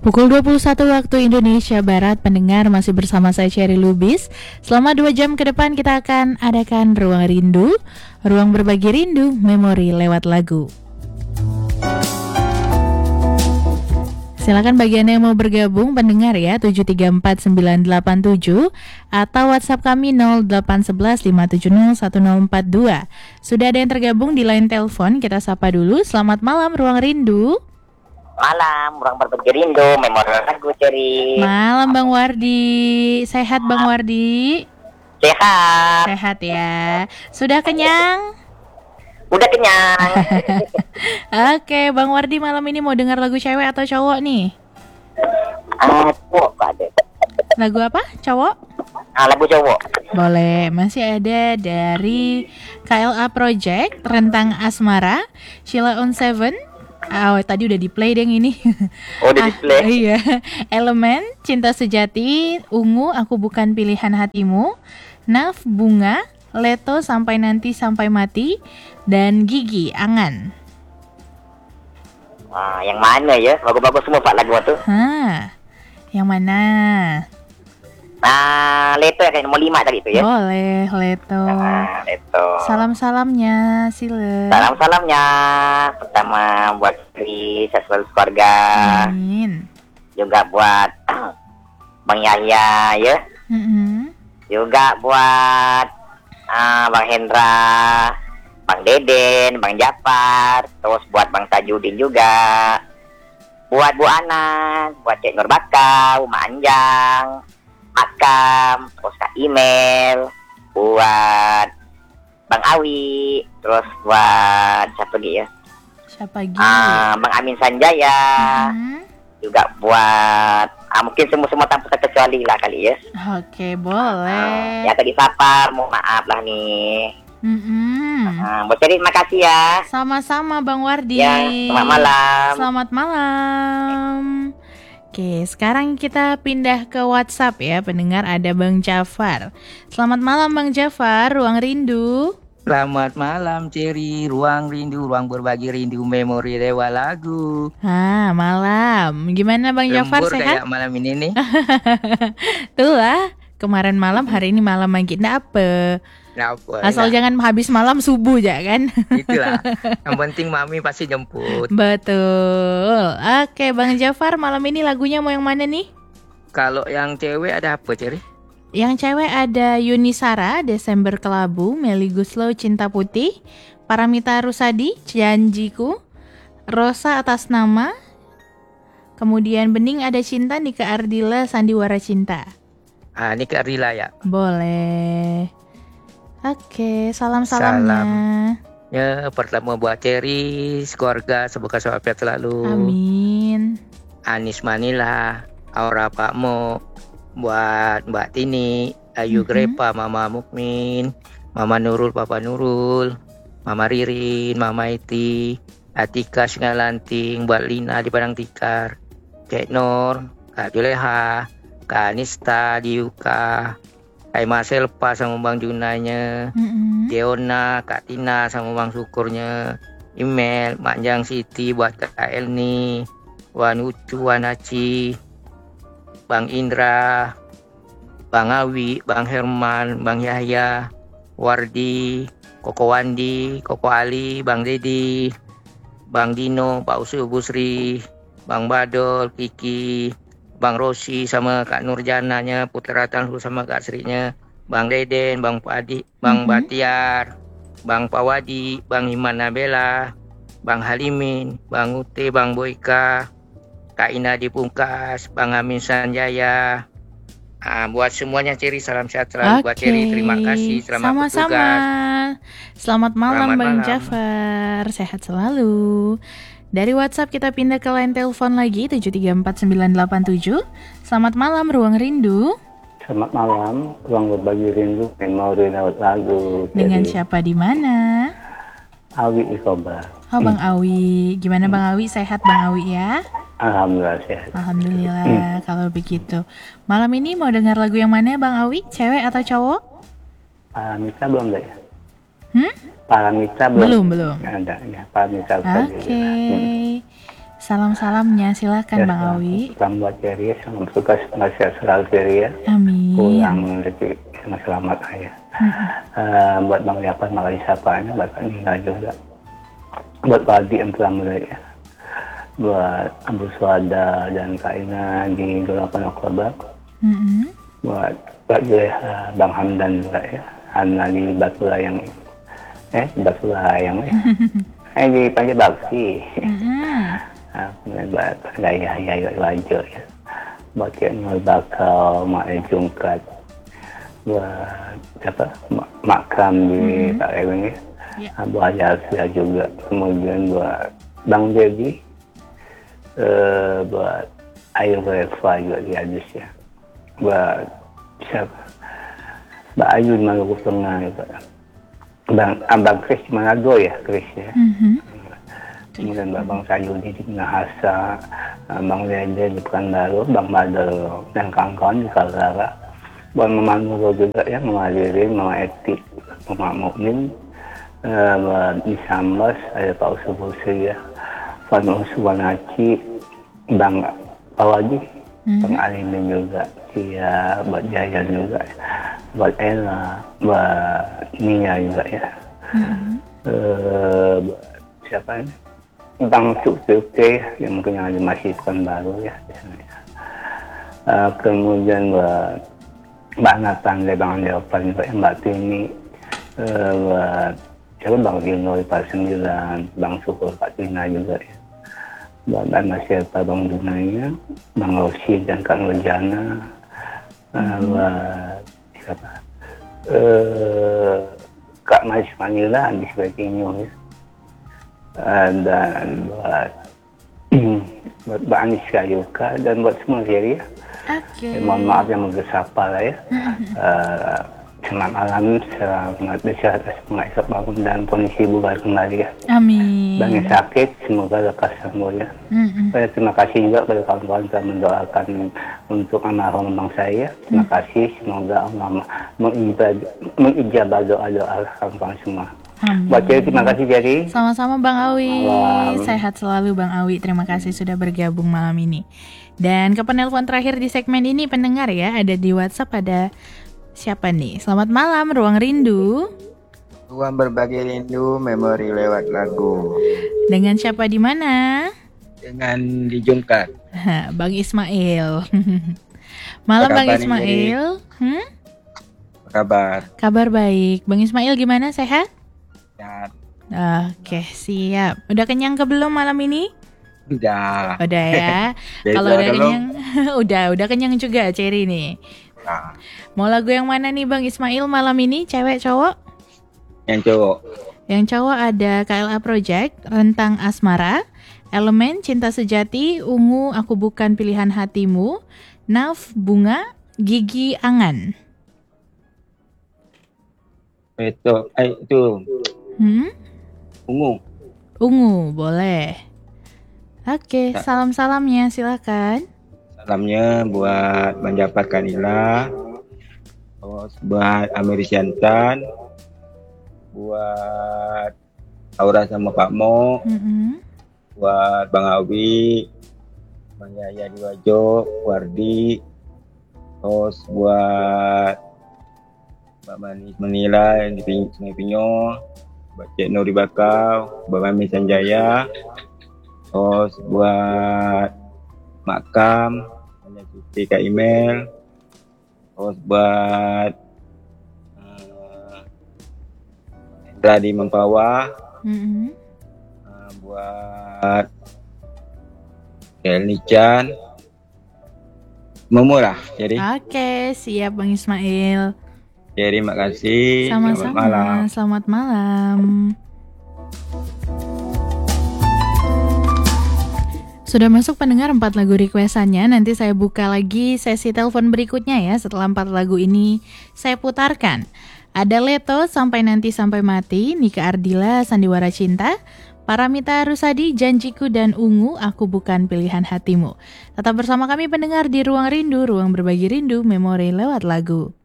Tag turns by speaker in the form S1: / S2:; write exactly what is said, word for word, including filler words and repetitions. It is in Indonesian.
S1: Pukul dua puluh satu waktu Indonesia Barat, pendengar masih bersama saya Cherry Lubis. Selama dua jam ke depan kita akan adakan Ruang Rindu, ruang berbagi rindu, memori lewat lagu. Silakan bagi Anda yang mau bergabung pendengar ya, tujuh tiga empat sembilan delapan tujuh atau WhatsApp kami nol delapan satu satu lima tujuh nol satu nol empat dua. Sudah ada yang tergabung di line telepon, kita sapa dulu. Selamat malam Ruang Rindu.
S2: Malam, ruang berbagi rindu, memori lagu Cherry.
S1: Malam Bang Wardi. Sehat Bang Wardi?
S2: Sehat.
S1: Sehat ya. Sudah kenyang?
S2: Udah kenyang.
S1: Oke, Bang Wardi malam ini mau dengar lagu cewek atau cowok nih?
S2: Ah, cowok ada.
S1: Lagu apa? Cowok?
S2: Ah, lagu cowok.
S1: Boleh, masih ada dari K L A Project, Rentang Asmara, Sheila on Seven. Oh, tadi udah di play deh ini.
S2: Oh, udah di play.
S1: Ah, iya. Elemen, Cinta Sejati, Ungu, Aku Bukan Pilihan Hatimu, Naf, Bunga, Leto, Sampai Nanti Sampai Mati, dan Gigi, Angan.
S2: Ah, yang mana ya? Bagus-bagus semua Pak lagu itu.
S1: Hah, yang mana?
S2: Nah, Leto yang kayak nomor lima tadi itu ya.
S1: Boleh, Leto.
S2: Nah, Leto.
S1: Salam-salamnya, Sile.
S2: Salam-salamnya. Pertama buat Kris, selalu keluarga.
S1: Amin.
S2: Juga buat Bang Yahya ya.
S1: Mm-hmm.
S2: Juga buat uh, Bang Hendra, Bang Deden, Bang Jafar, terus buat Bang Tajudin juga, buat Bu Ana, buat Cek Nurbaka, Uma Anjang, Akam, terus Kak Email, buat Bang Awi, terus buat siapa lagi ya?
S1: Siapa lagi?
S2: Uh, Bang Amin Sanjaya,
S1: Mm-hmm.
S2: juga buat uh, mungkin semua-semua tanpa terkecuali lah kali ya.
S1: Oke, boleh.
S2: Uh, ya tadi sapa, mohon maaf lah nih.
S1: Mm-hmm.
S2: Uh, buat Cherry, terima kasih ya.
S1: Sama-sama Bang Wardi.
S2: Ya, selamat malam.
S1: Selamat malam. Oke, sekarang kita pindah ke WhatsApp ya, pendengar. Ada Bang Jafar. Selamat malam Bang Jafar, Ruang Rindu.
S3: Selamat malam Cherry, Ruang Rindu, ruang berbagi rindu, memori lewat lagu.
S1: Ah, malam. Gimana Bang Jafar,
S3: Lembur
S1: sehat?
S3: kayak malam ini nih.
S1: Tuh lah, kemarin malam, hari ini malam lagi. Nggak apa.
S3: Kenapa?
S1: Asal
S3: Nah,
S1: jangan habis malam subuh ya kan.
S3: itulah. Yang penting mami pasti jemput.
S1: Betul. Oke Bang Jafar, malam ini lagunya mau yang mana nih?
S3: Kalau yang cewek ada apa Cherry?
S1: Yang cewek ada Yunisara, Desember Kelabu, Meli Guslow, Cinta Putih, Paramita Rusadi, Janjiku, Rosa Atas Nama, kemudian Bening Ada Cinta, Nika Ardila, Sandiwara Cinta.
S3: Ah, ini Kak Rila ya.
S1: Boleh. Oke, salam-salamnya.
S3: Ya, pertama buat Cherry, keluarga, semoga sehat selalu.
S1: Amin.
S3: Anis Manila, Aura Pak Mo, buat Mbak Tini, Ayu
S1: Mhm.
S3: Grepa, Mama Mukmin, Mama Nurul, Papa Nurul, Mama Ririn, Mama Iti, Atika Singalanting, buat Lina di Padang Tikar, Cek Nur, Kak Juleha, Kak Anista di Yuka, Kak Selpa sama Bang Junanya,
S1: Mm-mm.
S3: Jeona, Kak Tina sama Bang Syukurnya, Email, Manjang Siti buat Kak Elni, Wan Ucu, Wan Aci, Bang Indra, Bang Awi, Bang Herman, Bang Yahya, Wardi, Koko Wandi, Koko Ali, Bang Dedi, Bang Dino, Pak Usu Busri, Bang Badol, Kiki, Bang Rosi sama Kak Nurjananya, Putra Tanhu sama Kak Srinya, Bang Deden, Bang Padi, Bang
S1: Mhm.
S3: Batiar, Bang Pawadi, Bang Iman Nabela, Bang Halimin, Bang Ute, Bang Boyka, Kak Ina di Pungkas, Bang Amin Sanjaya. Ah, buat semuanya Cherry, salam sehat selalu buat Cherry. Terima kasih, selamat
S1: Sama-sama.
S3: bertugas.
S1: Selamat malam
S3: Selamat
S1: Bang
S3: malam.
S1: Jafar. Sehat selalu. Dari WhatsApp kita pindah ke line telepon lagi tujuh tiga empat sembilan delapan tujuh. Selamat malam Ruang Rindu.
S4: Selamat malam, ruang berbagi rindu, memori lewat lagu.
S1: Dengan
S4: Jadi,
S1: siapa di mana?
S4: Awi Ikoba.
S1: Oh Bang Awi. Gimana Bang Awi? Sehat Bang Awi ya?
S4: Alhamdulillah sehat.
S1: Alhamdulillah kalau begitu. Malam ini mau dengar lagu yang mana Bang Awi? Cewek atau cowok?
S4: Paramita belum ada ya?
S1: Hmm?
S4: Paramita belum?
S1: Belum, belum.
S4: Nggak ada ya, Paramita
S1: Oke.
S4: tadi. Hmm.
S1: salam-salamnya silakan Bang Awi.
S4: Salam buat Ceria, salam sukses, sehat selalu Ceria.
S1: Amin.
S4: Pulang rezeki sama selamat ayah. Uh, buat Bang Yapan makasih sapanya, buat Kak Nina juga. Buat Pak Adi yang telah mulai ya. Buat Abu Suada dan Kak Ina di dua puluh delapan Oktober.
S1: Mm-hmm.
S4: Buat Pak Juleha, Bang Hamdan juga ya. Hana di Batu Layang. Eh, Batu Layang ya. eh, di Panjang Baksi.
S1: Mm-hmm.
S4: Nah, kemudian buat Gaya Yaya Wajo ya. Buat Cik Nur Bakal, Mak Jungkat. Buat siapa? Mak, Makam di mm-hmm. Pak Ewing ya. Yeah. Buat Yasya juga. Kemudian buat Bang Devi. Uh, buat Ayu Reva juga di Adis ya. Buat siapa? Mbak Ayu di Maluku Tengah ya Pak. Bang Abang Kris di Manado ya, Kris ya. Mm-hmm. Kemudian Mbak Bang Sayudi di Minahasa, Bang Lede di Pekanbaru, Bang Badal dan kawan-kawan di Kaltara. Buat Mama Nurul juga ya, Mama Lirin, Mama Eti, Mama Mukmin, uh, buat di Sambas, ada Pak Usul Busri ya. Fanu Subanaci, Bang Awaji, mm-hmm. Bang Alimin juga, Cia, buat Jaya juga, buat Ella, buat Nia juga ya. Mm-hmm. Uh, buat siapa ini? Bang Suksuke yang mungkin yang ada masih baru ya. Uh, kemudian buat Mbak Nathan, Bang Leopan, Mbak Tini, uh, buat siapa Bang Dino, Pak Sembilan, Bang Syukur, Pak Tina juga ya. Buat Mbak siapa Bang Dunaya, Bang Rosi dan Kak Nurjana, uh, buat siapa? Uh, Kak Mas Manila di sebagainya ya. Uh, dan buat buat Mbak Aniska Yuka dan buat semua ya.
S1: Oke. Okay.
S4: Eh, mohon maaf yang mengesapa lah ya. uh, Selamat malam, selamat bersehat, semoga esok bangun dan kondisi bubar kembali ya.
S1: Amin.
S4: Bang yang sakit, semoga lekas sembuh ya. Mm-hmm. Saya terima kasih juga kepada kawan-kawan telah mendoakan untuk almarhum bang saya. Terima mm. kasih, semoga Allah mengijabah doa-doa kawan-kawan semua.
S1: Amin.
S4: Buat Jerry, terima kasih Jerry.
S1: Sama-sama Bang Awi.
S4: Malam.
S1: Sehat selalu Bang Awi. Terima kasih sudah bergabung malam ini. Dan ke penelpon terakhir di segmen ini pendengar ya, ada di WhatsApp ada siapa nih? Selamat malam, Ruang Rindu.
S5: Ruang berbagi rindu, memori lewat lagu.
S1: Dengan siapa di mana?
S5: Dengan di Jungkat.
S1: Bang Ismail. Malam Bang Ismail. Hmm?
S5: Apa kabar?
S1: Kabar baik. Bang Ismail gimana? Sehat?
S5: Sehat.
S1: Oke, siap. Udah kenyang ke belum malam ini?
S5: Udah.
S1: Udah ya. Kalau udah kenyang, udah, udah kenyang juga Cherry nih. Nah. Mau lagu yang mana nih Bang Ismail malam ini? Cewek cowok?
S5: Yang cowok.
S1: Yang cowok ada K L A Project, Rentang Asmara, Elemen, Cinta Sejati, Ungu, Aku Bukan Pilihan Hatimu, Naf, Bunga, Gigi Angan.
S5: Itu, eh, itu.
S1: Hmm?
S5: Ungu.
S1: Ungu, boleh. Oke, salam-salamnya silakan.
S5: Salamnya buat Manjapat Kanila, buat Amir Siantan, buat Aura sama Pak Mo, mm-hmm. buat Bang Awi, Bang Yaya Diwajo, Wardi, terus buat Mbak Manis Menila yang di Sungai Pinyo, buat Cik Nuri Bakau, buat Mami Sanjaya, terus buat Makam, Siti Kak Email, terus buat uh, Hendra di Mempawah, mm-hmm. uh, buat Kelly Chan, Momo lah. Jadi.
S1: Oke, siap Bang Ismail.
S5: Jadi makasih.
S1: Sama-sama.
S5: Selamat malam.
S1: Selamat malam. Sudah masuk pendengar empat lagu requestannya. Nanti saya buka lagi sesi telepon berikutnya ya. Setelah empat lagu ini saya putarkan. Ada Leto, Sampai Nanti Sampai Mati, Nika Ardila, Sandiwara Cinta, Paramita Rusadi, Janjiku, dan Ungu, Aku Bukan Pilihan Hatimu. Tetap bersama kami pendengar di Ruang Rindu, Ruang Berbagi Rindu, Memori Lewat Lagu.